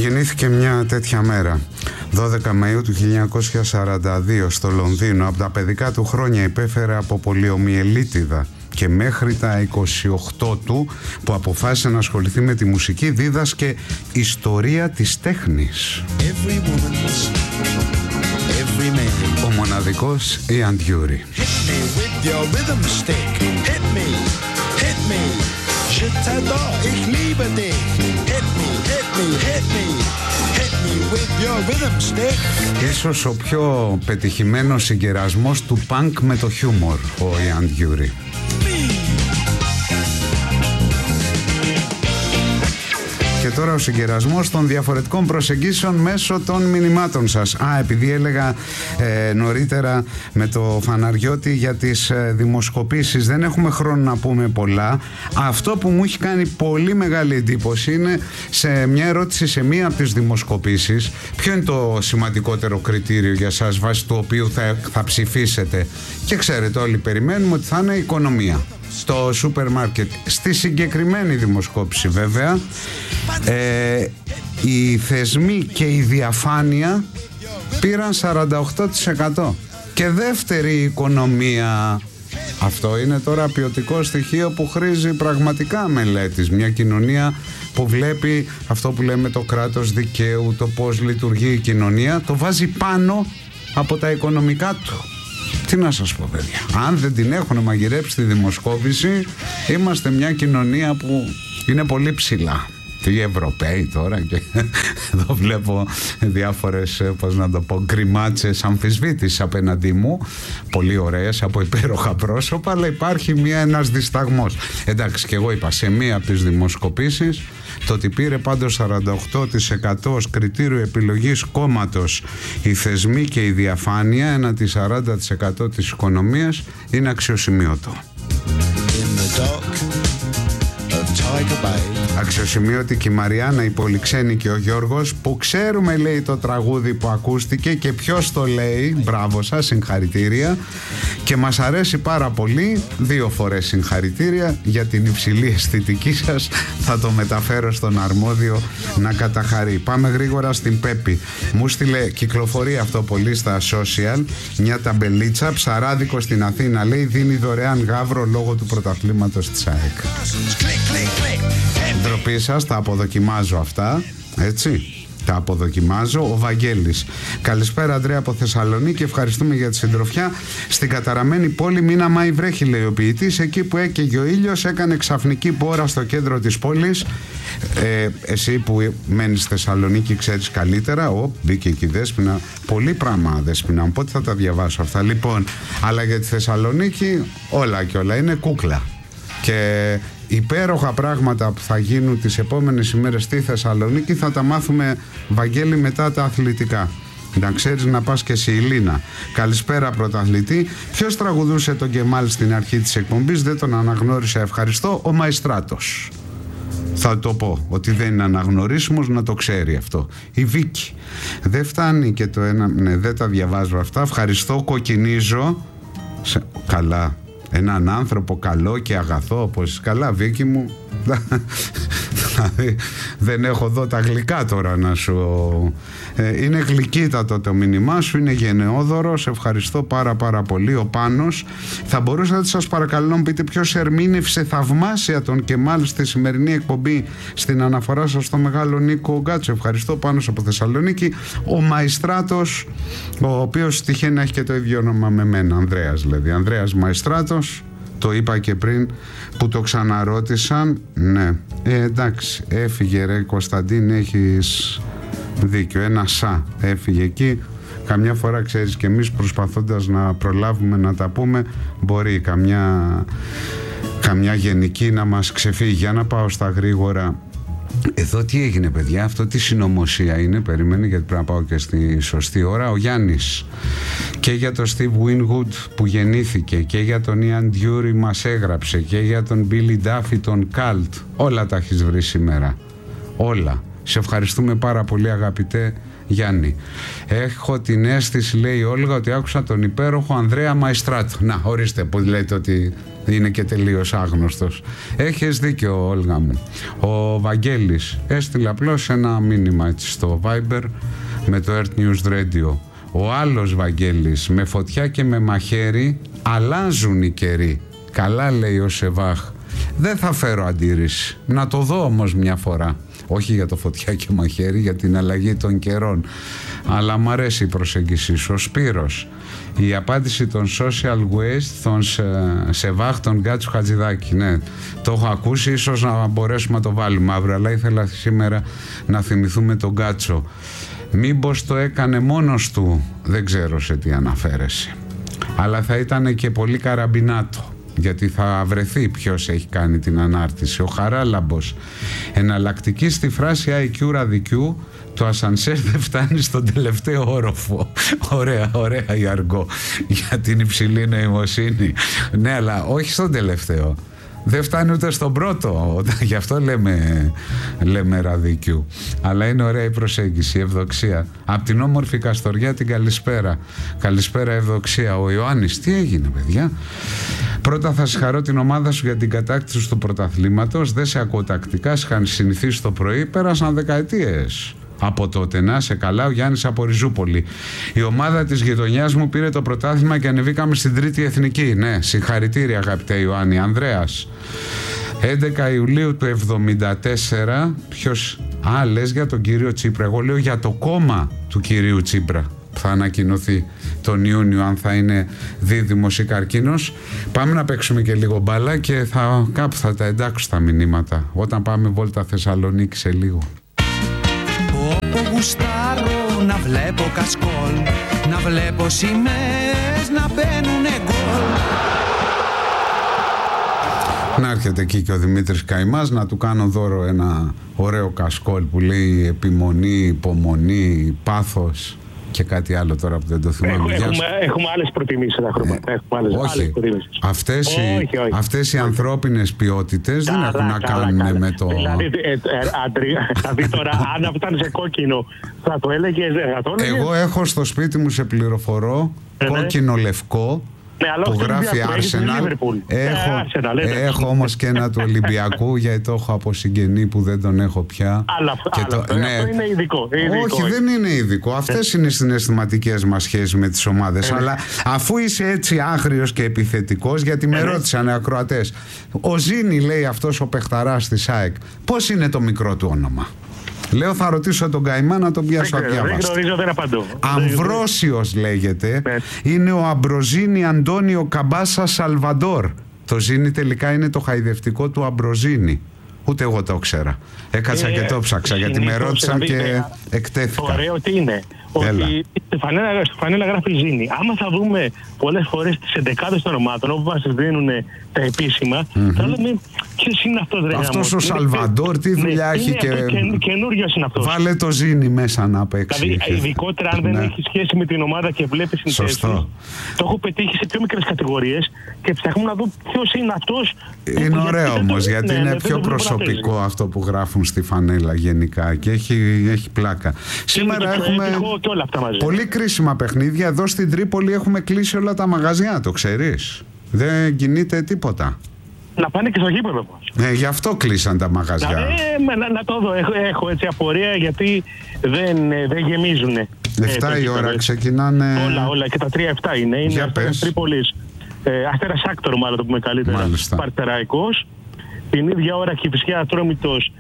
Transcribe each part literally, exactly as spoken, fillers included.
Γεννήθηκε μια τέτοια μέρα, δώδεκα Μαΐου του χίλια εννιακόσια σαράντα δύο στο Λονδίνο. Από τα παιδικά του χρόνια υπέφερε από πολιομιελίτιδα και μέχρι τα είκοσι οκτώ του που αποφάσισε να ασχοληθεί με τη μουσική, δίδασκε ιστορία της τέχνης. Ο μοναδικός Ian Dury. Ίσως ο πιο πετυχημένος συγκερασμός του πανκ με το χιούμορ, ο Ian Dury. Και τώρα ο συγκερασμός των διαφορετικών προσεγγίσεων μέσω των μηνυμάτων σας. Α, επειδή έλεγα ε, νωρίτερα με το Φαναριώτη για τις ε, δημοσκοπήσεις, δεν έχουμε χρόνο να πούμε πολλά. Αυτό που μου έχει κάνει πολύ μεγάλη εντύπωση είναι σε μια ερώτηση σε μία από τις δημοσκοπήσεις, ποιο είναι το σημαντικότερο κριτήριο για σας βάσει του οποίου θα, θα ψηφίσετε. Και ξέρετε, όλοι περιμένουμε ότι θα είναι η οικονομία στο σούπερ μάρκετ. Στη συγκεκριμένη δημοσκόπηση βέβαια ε, οι θεσμοί και η διαφάνεια πήραν σαράντα οκτώ τοις εκατό και δεύτερη η οικονομία. Αυτό είναι τώρα ποιοτικό στοιχείο που χρήζει πραγματικά μελέτης. Μια κοινωνία που βλέπει αυτό που λέμε το κράτος δικαίου, το πώς λειτουργεί η κοινωνία, το βάζει πάνω από τα οικονομικά του. Τι να σας πω, παιδιά, αν δεν την έχουν μαγειρέψει τη δημοσκόπηση, είμαστε μια κοινωνία που είναι πολύ ψηλά. Τι Ευρωπαίοι τώρα, και εδώ βλέπω διάφορες, πώς να το πω, γκριμάτσες αμφισβήτησης απέναντί μου, πολύ ωραίες, από υπέροχα πρόσωπα, αλλά υπάρχει μια, ένας δισταγμός. Εντάξει, και εγώ είπα σε μία από τις δημοσκοπήσεις, το ότι πήρε πάντως σαράντα οκτώ τοις εκατό ως κριτήριο επιλογής κόμματος οι θεσμοί και η διαφάνεια έναντι σαράντα τοις εκατό της οικονομίας είναι αξιοσημείωτο. Αξιοσημείωτη και η Μαριάννα η Πολυξένη και ο Γιώργος, που ξέρουμε, λέει, το τραγούδι που ακούστηκε και ποιος το λέει. Μπράβο σας, συγχαρητήρια, και μας αρέσει πάρα πολύ. Δύο φορές συγχαρητήρια για την υψηλή αισθητική σας. Θα το μεταφέρω στον αρμόδιο να καταχαρεί. Πάμε γρήγορα στην Πέπη. Μου στείλε, κυκλοφορεί αυτό πολύ στα social, μια ταμπελίτσα. Ψαράδικο στην Αθήνα, λέει, δίνει δωρεάν γάβρο λόγω του πρωταθλήματος της ΑΕΚ. Ντροπή σας, τα αποδοκιμάζω αυτά, έτσι, τα αποδοκιμάζω. Ο Βαγγέλης, καλησπέρα Ανδρέα από Θεσσαλονίκη, ευχαριστούμε για τη συντροφιά. Στην καταραμένη πόλη μήνα Μάη βρέχει, λέει ο ποιητής. Εκεί που έκαιγε ο ήλιος έκανε ξαφνική πόρα στο κέντρο της πόλης. ε, Εσύ που μένεις στη Θεσσαλονίκη ξέρεις καλύτερα. Ω, μπήκε και η Δέσποινα. Πολύ πράγμα, Δέσποινα, πότε θα τα διαβάσω αυτά. Λοιπόν, αλλά για τη Θεσσαλονίκη όλα και όλα είναι κούκλα. Και υπέροχα πράγματα που θα γίνουν τις επόμενες ημέρες στη Θεσσαλονίκη θα τα μάθουμε, Βαγγέλη, μετά τα αθλητικά. Να ξέρεις να πας και σε Ηλίνα. Καλησπέρα πρωταθλητή. Ποιος τραγουδούσε τον Κεμάλ στην αρχή της εκπομπής? Δεν τον αναγνώρισα, ευχαριστώ. Ο Μαεστράτος. Θα το πω ότι δεν είναι αναγνωρίσιμος, να το ξέρει αυτό. Η Βίκη. Δεν φτάνει και το ένα, ναι, δεν τα διαβάζω αυτά. Ευχαριστώ, κοκκινίζω. Σε... Καλά. Έναν άνθρωπο καλό και αγαθό, όπως καλά, Βίκη μου. Δηλαδή δεν έχω εδώ τα γλυκά τώρα να σου... Ε, είναι γλυκύτατο το μήνυμά σου, είναι γενναιόδωρο, σε ευχαριστώ πάρα πάρα πολύ. Ο Πάνος, θα μπορούσατε σας παρακαλώ να μου πείτε ποιος ερμήνευσε θαυμάσια τον Κεμάλ στη σημερινή εκπομπή στην αναφορά σας στο μεγάλο Νίκο Γκάτσο? Ευχαριστώ, Πάνος από Θεσσαλονίκη. Ο Μαεστράτος, ο οποίος τυχαίνει να έχει και το ίδιο όνομα με μένα, Ανδρέας δηλαδή, Ανδρέας Μαεστράτος. Το είπα και πριν που το ξαναρώτησαν. Ναι, ε, εντάξει, έφυγε ρε Κωνσταντίν, έχεις δίκιο. Ένα σα έφυγε εκεί. Καμιά φορά, ξέρεις, και εμείς προσπαθώντας να προλάβουμε να τα πούμε, μπορεί καμιά, καμιά γενική να μας ξεφύγει. Για να πάω στα γρήγορα. Εδώ τι έγινε, παιδιά? Αυτό τι συνωμοσία είναι? Περίμενε, γιατί πρέπει να πάω και στη σωστή ώρα. Ο Γιάννης, και για τον Steve Winwood που γεννήθηκε, και για τον Ian Dury μας έγραψε, και για τον Billy Duffy, τον Cult. Όλα τα έχεις βρει σήμερα. Όλα. Σε ευχαριστούμε πάρα πολύ, αγαπητέ Γιάννη. Έχω την αίσθηση, λέει η Όλγα, ότι άκουσα τον υπέροχο Ανδρέα Μαεστράτο. Να, ορίστε που λέτε ότι είναι και τελείως άγνωστος. Έχεις δίκιο, Όλγα μου. Ο Βαγγέλης έστειλε απλώς ένα μήνυμα έτσι στο Viber με το Earth News Radio. Ο άλλος Βαγγέλης, με φωτιά και με μαχαίρι αλλάζουν οι καιροί. Καλά, λέει ο Σεβάχ. Δεν θα φέρω αντίρρηση. Να το δω όμως μια φορά. Όχι για το φωτιά και μαχαίρι, για την αλλαγή των καιρών. Αλλά μ' αρέσει η προσέγγιση σου. Ο Σπύρος. Η απάντηση των social waste, των Σεβάχ, των Γκάτσου Χατζηδάκη. Ναι, το έχω ακούσει, ίσως να μπορέσουμε να το βάλουμε αύριο, αλλά ήθελα σήμερα να θυμηθούμε τον Γκάτσο. Μήπως το έκανε μόνος του, δεν ξέρω σε τι αναφέρεσαι. Αλλά θα ήταν και πολύ καραμπινάτο, γιατί θα βρεθεί ποιος έχει κάνει την ανάρτηση. Ο Χαράλαμπος. Εναλλακτική στη φράση άι κιου ραδικιού, το ασανσέρ δεν φτάνει στον τελευταίο όροφο. Ωραία, ωραία η αργό για την υψηλή νοημοσύνη. Ναι, αλλά όχι στον τελευταίο. Δεν φτάνει ούτε στον πρώτο. Γι' αυτό λέμε, λέμε ραδικιού. Αλλά είναι ωραία η προσέγγιση, η Ευδοξία. Απ' την όμορφη Καστοριά την καλησπέρα. Καλησπέρα, Ευδοξία. Ο Ιωάννης, τι έγινε, παιδιά? Πρώτα θα συγχαρώ την ομάδα σου για την κατάκτηση του πρωταθλήματος. Δεν σε ακούω τακτικά, είχαν συνηθίσει το πρωί, πέρασαν δεκαετίες. Από τότε, να σε καλά, ο Γιάννης από Ριζούπολη. Η ομάδα της γειτονιάς μου πήρε το πρωτάθλημα και ανεβήκαμε στην τρίτη εθνική. Ναι, συγχαρητήρια, αγαπητέ Ιωάννη. Ανδρέας. έντεκα Ιουλίου του εβδομήντα τέσσερα. Ποιος? Α, λες για τον κύριο Τσίπρα. Εγώ λέω για το κόμμα του κυρίου Τσίπρα, που θα ανακοινωθεί τον Ιούνιο, αν θα είναι δίδυμος ή καρκίνος. Πάμε να παίξουμε και λίγο μπάλα και θα, κάπου θα τα εντάξω τα μηνύματα όταν πάμε βόλτα Θεσσαλονίκη σε λίγο. Όπου γουστάρω να βλέπω κασκόλ, να βλέπω σημαίες να μπαίνουνε γκολ. Να έρχεται εκεί και ο Δημήτρης Καημάς να του κάνω δώρο ένα ωραίο κασκόλ που λέει επιμονή, υπομονή, πάθος και κάτι άλλο τώρα που δεν το θυμάμαι. Έχουμε, έχουμε, έχουμε άλλες προτιμήσεις τα χρώματα. Ε, άλλες, όχι, άλλες αυτές, όχι, οι, όχι. αυτές οι ανθρώπινες ποιότητες δεν έχουν να κάνουν καλά. με το... Δηλαδή, ε, ε, Αντρία, δηλαδή τώρα αν ήταν σε κόκκινο θα το έλεγες, θα το έλεγες. Εγώ έχω στο σπίτι μου, σε πληροφορώ, ε, κόκκινο λευκό. Ναι, που γράφει Arsenal. Έχω, ε, έχω όμως και ένα του Ολυμπιακού, γιατί το έχω από συγγενή που δεν τον έχω πια. Αλλά αυτό, και το, αυτό, ναι, αυτό είναι ειδικό, ειδικό. Όχι, δεν είναι ειδικό. Αυτές είναι οι συναισθηματικές μας σχέσεις με τις ομάδες. Ε, αλλά αφού είσαι έτσι άγριος και επιθετικός, γιατί με ε, ρώτησαν οι ακροατές, ο Ζήνη, λέει αυτός ο παιχταράς της ΑΕΚ, πώς είναι το μικρό του όνομα? Λέω θα ρωτήσω τον Καημά να τον πιάσω αδιάβαστα. Δεν γνωρίζω, δεν απαντώ. Αμβρόσιος λέγεται. Ναι. Είναι ο Αμπροζίνη Αντώνιο Καμπάσα Σαλβαντόρ. Το Ζίνη τελικά είναι το χαϊδευτικό του Αμπροζίνη. Ούτε εγώ το ξέρα. Έκατσα ε, και το ψάξα γιατί με ρώτησαν και ε, εκτέθηκα. Το ωραίο τι είναι? Ότι στη φανέλα, στη φανέλα γράφει Ζήνη. Άμα θα δούμε πολλές φορές τις εντεκάδες των ομάδων όπου μας δίνουν τα επίσημα, mm-hmm. θα λέμε ποιος είναι αυτός, ρε? Αυτός ο Σαλβαντόρ, τι δουλειά ναι, έχει είναι και. και καινούριος είναι αυτός. Βάλε το Ζήνη μέσα να παίξει. Δηλαδή, ειδικότερα αν δεν ναι. έχει σχέση με την ομάδα και βλέπει συνθέσεις. Το έχω πετύχει σε πιο μικρές κατηγορίες και ψάχνουμε να δω ποιος είναι αυτός. Είναι ωραίο όμως, γιατί είναι πιο προσωπικό αυτό που γράφουν στη φανέλα γενικά και έχει, έχει πλάκα. Σήμερα έχουμε και όλα αυτά μαζί. Πολύ κρίσιμα παιχνίδια. Εδώ στην Τρίπολη έχουμε κλείσει όλα τα μαγαζιά, το ξέρεις? Δεν κινείται τίποτα. Να πάνε και στο γήπεδο μας. Ε, γι' αυτό κλείσαν τα μαγαζιά. Να, ε, να, να το δω. Έχω, έχω έτσι απορία γιατί δεν, δεν γεμίζουν. εφτά η ώρα ξεκινάνε. Όλα, όλα. Και τα τρία επτά είναι. Είναι Αστέρας Τρίπολης. Ε, Αστέρας Άκτορ, μάλλον το πούμε καλύτερα. Παρτεραϊκός. Την ίδια ώρα Κηφισιά Ατρόμητος.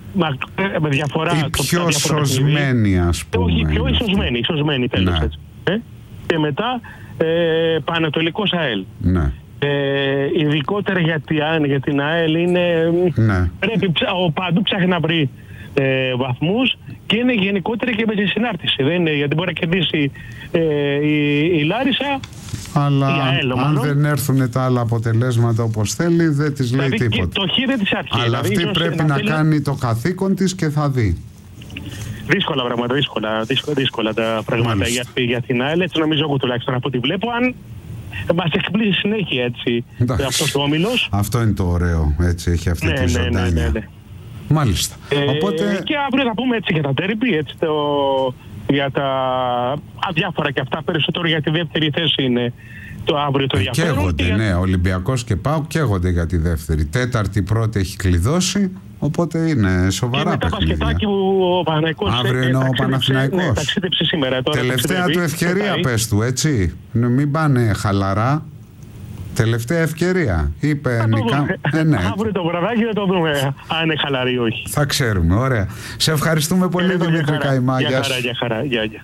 Με διαφορά. Η πιο σωσμένη, ας πούμε. Όχι, πιο ισοσμένη. Ισοσμένη τέλος. Ναι. Ε? Και μετά ε, Πανατολικός ΑΕΛ. Ναι. Ε, ειδικότερα για, για την ΑΕΛ είναι ναι. πρέπει ο παντού ψάχνει να βρει ε, βαθμούς και είναι γενικότερα και με τη συνάρτηση. Δεν είναι, γιατί μπορεί να κερδίσει ε, η, η Λάρισα, αλλά η ΑΕΛ, αν μάλλον. δεν έρθουν τα άλλα αποτελέσματα όπως θέλει, δεν της λέει δηλαδή, τίποτα. Το χ δεν της αρχίζει. Αλλά δηλαδή, αυτή πρέπει να, να θέλει... κάνει το καθήκον της και θα δει. Δύσκολα πράγματα, δύσκολα, δύσκολα, δύσκολα τα πράγματα για, για την ΑΕΛ. Έτσι νομίζω εγώ τουλάχιστον από ό,τι βλέπω. Αν μας εκπλήσει συνέχεια έτσι αυτός ο όμιλος. Αυτό είναι το ωραίο, έτσι έχει αυτή ναι, τη ναι, ζωντάνια. Ναι, ναι, ναι. Μάλιστα. Ε, Οπότε... Και αύριο θα πούμε έτσι για τα τέρμπι, έτσι το, για τα αδιάφορα και αυτά, περισσότερο για τη δεύτερη θέση είναι το αύριο το ενδιαφέρον. Καίγονται, για... ναι, Ολυμπιακός και ΠΑΟΚ καίγονται για τη δεύτερη. Τέταρτη πρώτη έχει κλειδώσει, οπότε είναι σοβαρά και μετά παιχνίδια. μπασκετάκι που ο Παναθηναϊκός αύριο είναι ο Παναθηναϊκός. Ναι, ταξίδεψε σήμερα. Τώρα τελευταία του ευκαιρία πες του, έτσι. Μην πάνε χαλαρά. Τελευταία ευκαιρία. Είπε Νικά. Ε, ναι. Αύριο το βραδάκι θα το δούμε αν είναι χαλαρή ή όχι. Θα ξέρουμε, ωραία. Σε ευχαριστούμε πολύ, ε, Δημήτρη Καϊμά. Για χαρά, για χαρά. Για, για.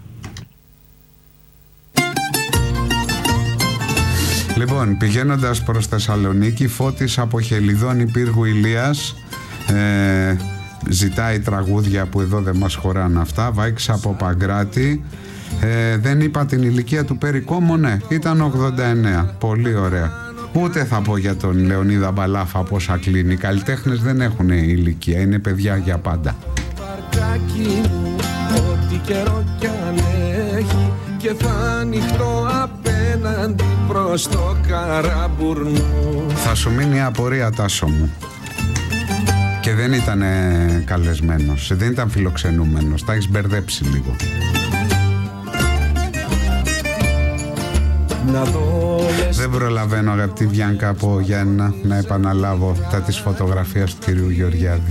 Λοιπόν, πηγαίνοντας προς Θεσσαλονίκη, Φώτης από Χελιδόνη Πύργου Ηλίας, ε, ζητάει τραγούδια που εδώ δεν μας χωράνε αυτά. Βάιξ από Παγκράτη. Ε, δεν είπα την ηλικία του Περικόμου, ναι, ήταν ογδόντα εννέα. Πολύ ωραία. Ούτε θα πω για τον Λεωνίδα Μπαλάφα πόσα κλείνει. Οι καλλιτέχνες δεν έχουν ηλικία, είναι παιδιά για πάντα. Παρκάκι μου, ό,τι καιρό κι αν έχει, και θα ανοιχτώ απέναντι προς το Καραμπουρνού. Θα σου μείνει η απορία, Τάσο μου. Και δεν ήταν καλεσμένος, δεν ήταν φιλοξενούμενος. Τα έχεις μπερδέψει λίγο. Δεν προλαβαίνω, αγαπητή Βιάνκα από Γιάννα, να επαναλάβω τα της φωτογραφίας του κυρίου Γεωργιάδη.